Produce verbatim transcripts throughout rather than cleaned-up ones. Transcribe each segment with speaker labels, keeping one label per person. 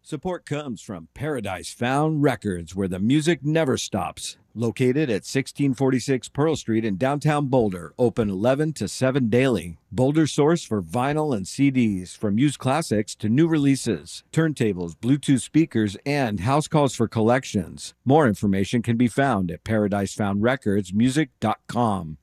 Speaker 1: Support comes from Paradise Found Records, where the music never stops. Located at sixteen forty-six Pearl Street in downtown Boulder, open eleven to seven daily. Boulder's source for vinyl and C Ds, from used classics to new releases, turntables, Bluetooth speakers, and house calls for collections. More information can be found at paradise found records music dot com.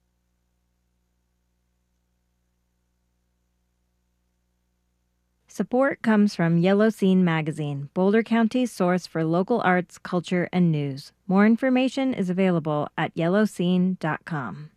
Speaker 2: Support comes from Yellow Scene Magazine, Boulder County's source for local arts, culture, and news. More information is available at yellow scene dot com.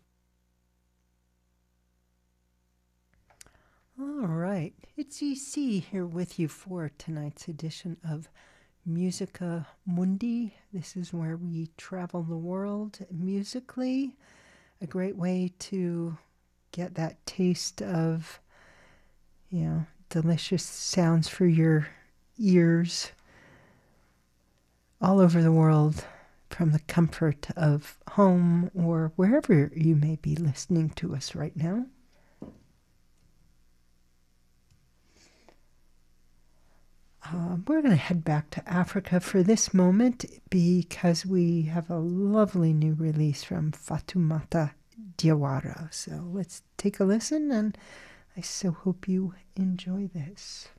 Speaker 3: All right, it's E C here with you for tonight's edition of Musica Mundi. This is where we travel the world musically. A great way to get that taste of, you know, delicious sounds for your ears all over the world from the comfort of home or wherever you may be listening to us right now. Uh, we're going to head back to Africa for this moment because we have a lovely new release from Fatoumata Diawara. So let's take a listen, and I so hope you enjoy this.